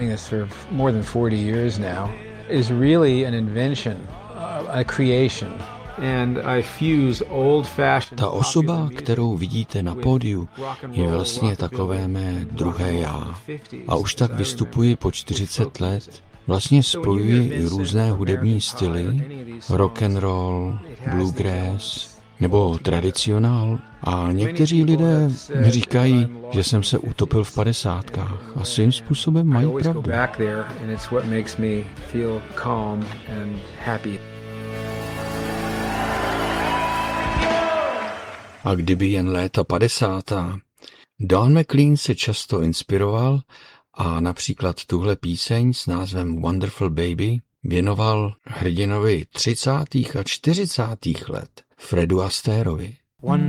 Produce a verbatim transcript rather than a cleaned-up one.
this for more than forty years now, is really an invention, a creation. And I fuse old-fashioned Ta osoba, kterou vidíte na pódiu, je vlastně takové mé druhé já. A už tak vystupuji po čtyřicet let. Vlastně spojuji i různé hudební styly, rock and roll, bluegrass nebo tradicionál. A někteří lidé mi říkají, že jsem se utopil v padesátkách a svým způsobem mají pravdu. A kdyby jen léta padesátá, Don McLean se často inspiroval a například tuhle píseň s názvem Wonderful Baby věnoval hrdinovi třicátých a čtyřicátých let Fredu Astérovi. One